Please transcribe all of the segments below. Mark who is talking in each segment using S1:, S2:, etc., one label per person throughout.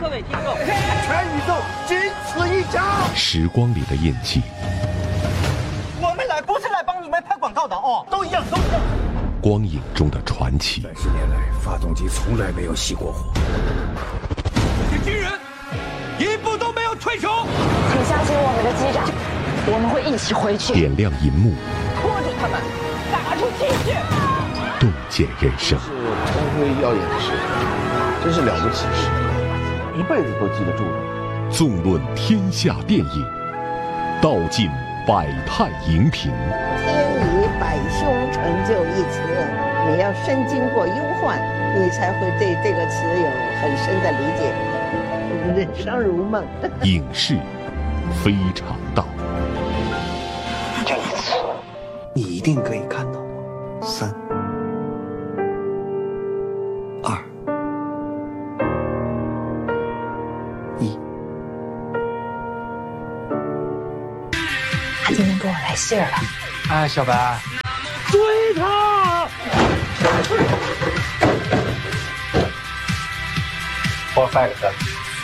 S1: 各位听众，
S2: 全宇宙仅此一家。
S3: 时光里的印记，
S2: 我们来不是来帮你们拍广告的哦，都一样，都一样。
S3: 光影中的传奇。
S4: 30年来，发动机从来没有熄过火。
S5: 这些军人一步都没有退出。
S6: 请相信我们的机长，我们会一起回去。
S3: 点亮银幕，
S1: 拖着他们打出气去，
S3: 洞见人生。
S7: 是光辉耀眼的事，真是了不起的事，一辈子都记得住的。
S3: 纵论天下电影，道尽百态荧屏。
S8: 天以百凶成就一词，你要深经过忧患，你才会对这个词有很深的理解。人生如梦。
S3: 影视非常道。
S8: 这一次，
S4: 你一定可以看到我。3、2、1。
S6: 他今天给我来信了。
S5: 哎，小白，
S2: 追他
S5: 我5个。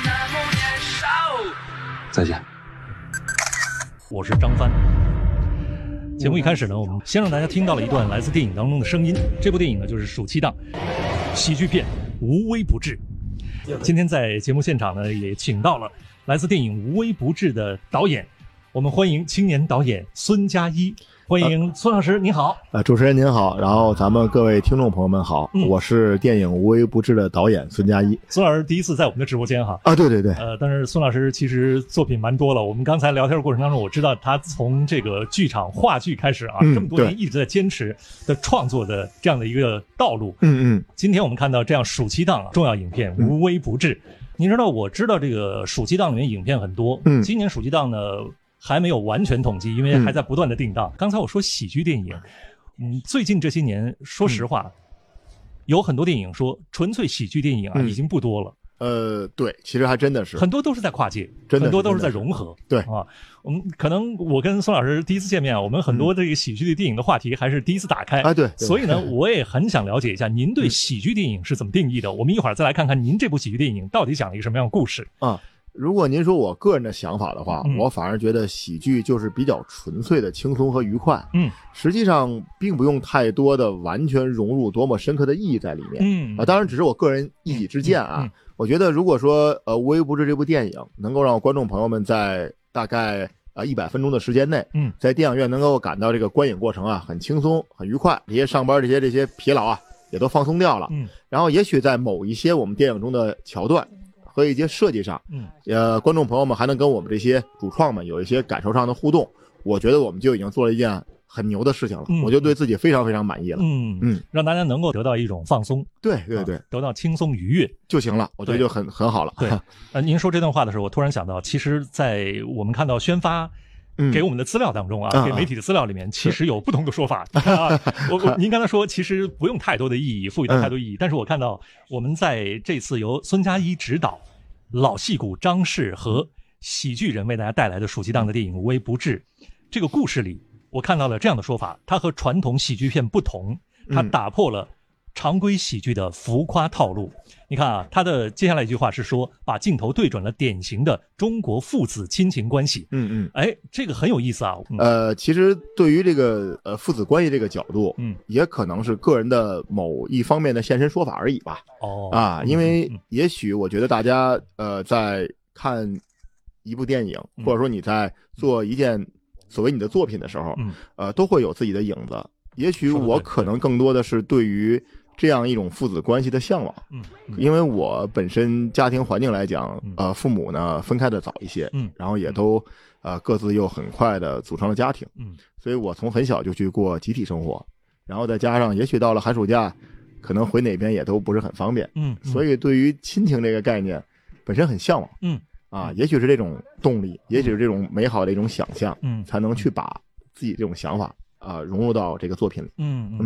S4: 再见。
S9: 我是张帆。节目一开始呢，我们先让大家听到了一段来自电影当中的声音。这部电影呢，就是暑期档喜剧片《无微不至》。今天在节目现场呢，也请到了来自电影《无微不至》的导演，我们欢迎青年导演孙佳一。欢迎孙老师，您好。
S10: 主持人您好，然后咱们各位听众朋友们好，我是电影《无微不至》的导演孙佳一。
S9: 孙老师第一次在我们的直播间哈。
S10: 对对对。
S9: 但是孙老师其实作品蛮多了。我们刚才聊天的过程当中，我知道他从这个剧场话剧开始啊，这么多年一直在坚持的创作的这样的一个道路。今天我们看到这样暑期档重要影片《无微不至》。您知道，我知道这个暑期档里面影片很多。今年暑期档呢，还没有完全统计，因为还在不断的定档。刚才我说喜剧电影，最近这些年，说实话，有很多电影说纯粹喜剧电影啊，已经不多了。
S10: 对，其实还真的是
S9: 很多都是在跨界，很多都是在融合。对啊，我们可能我跟孙老师第一次见面啊，我们很多这个喜剧的电影的话题还是第一次打开
S10: 啊。对，
S9: 所以呢，我也很想了解一下您对喜剧电影是怎么定义的。我们一会儿再来看看您这部喜剧电影到底讲了一个什么样的故事
S10: 啊。如果您说我个人的想法的话，我反而觉得喜剧就是比较纯粹的轻松和愉快。实际上并不用太多的完全融入多么深刻的意义在里面。当然只是我个人一己之见啊。我觉得如果说无微不至这部电影能够让观众朋友们在大概100分钟的时间内，在电影院能够感到这个观影过程啊很轻松很愉快，这些上班这些疲劳啊也都放松掉了。然后也许在某一些我们电影中的桥段和一些设计上，观众朋友们还能跟我们这些主创们有一些感受上的互动，我觉得我们就已经做了一件很New的事情了。我就对自己非常非常满意了。
S9: 让大家能够得到一种放松，
S10: 对对对，
S9: 得到轻松愉悦
S10: 就行了，我觉得就很好了。
S9: 对，您说这段话的时候，我突然想到，其实在我们看到宣发给我们的资料当中啊，给媒体的资料里面，其实有不同的说法。您刚才说其实不用太多的意义，赋予它太多意义，但是我看到我们在这次由孙佳一执导，老戏骨张氏和喜剧人为大家带来的暑期档的电影《无微不至》这个故事里，我看到了这样的说法：它和传统喜剧片不同，它打破了常规喜剧的浮夸套路。你看啊，他的接下来一句话是说，把镜头对准了典型的中国父子亲情关系。这个很有意思啊。
S10: 其实对于这个父子关系这个角度，也可能是个人的某一方面的现身说法而已吧。因为也许我觉得大家在看一部电影，或者说你在做一件所谓你的作品的时候，都会有自己的影子。也许我可能更多的是对于这样一种父子关系的向往。因为我本身家庭环境来讲，父母呢分开的早一些，然后也都各自又很快的组成了家庭，所以我从很小就去过集体生活，然后再加上也许到了寒暑假，可能回哪边也都不是很方便，所以对于亲情这个概念本身很向往。也许是这种动力，也许是这种美好的一种想象，才能去把自己这种想法融入到这个作品里。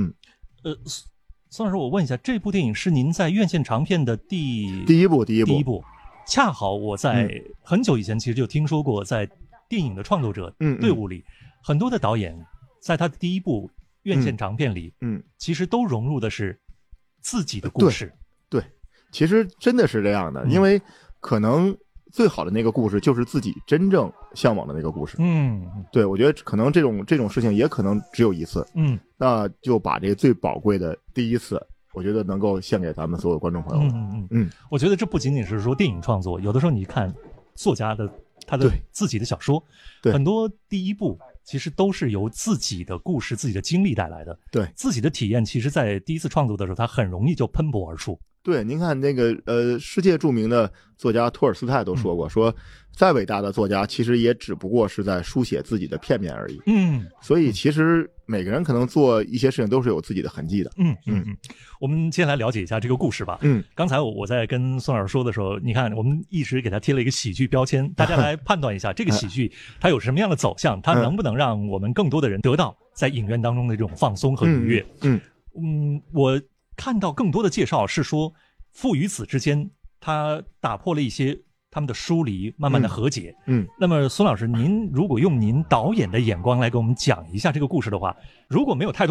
S9: 孙老师，我问一下，这部电影是您在院线长片的第一部。恰好我在很久以前其实就听说过，在电影的创作者队伍里，很多的导演在他的第一部院线长片里，其实都融入的是自己的故事。
S10: 对，其实真的是这样的，因为可能最好的那个故事就是自己真正向往的那个故事。对，我觉得可能这种事情也可能只有一次。那就把这个最宝贵的第一次，我觉得能够献给咱们所有观众朋友。
S9: 我觉得这不仅仅是说电影创作，有的时候你看作家的他的自己的小说，很多第一部其实都是由自己的故事、自己的经历带来的。对，自己的体验，其实在第一次创作的时候，他很容易就喷薄而出。
S10: 对，您看那个世界著名的作家托尔斯泰都说过，说再伟大的作家其实也只不过是在书写自己的片面而已。所以其实每个人可能做一些事情都是有自己的痕迹的。
S9: 我们接下来了解一下这个故事吧。刚才我在跟宋老师说的时候，你看我们一直给他贴了一个喜剧标签，大家来判断一下这个喜剧它有什么样的走向，它能不能让我们更多的人得到在影院当中的这种放松和愉悦。我看到更多的介绍是说父与子之间他打破了一些他们的疏离，慢慢的和解。那么孙老师，您如果用您导演的眼光来给我们讲一下这个故事的话，如果没有太多